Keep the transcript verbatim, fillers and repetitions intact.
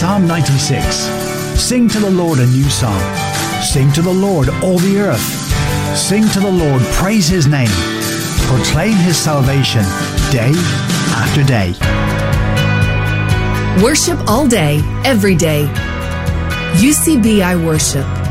Psalm ninety-six. Sing to the Lord a new song. Sing to the Lord, all the earth. Sing to the Lord, praise his name. Proclaim his salvation day after day. Worship all day, every day. U C B I Worship.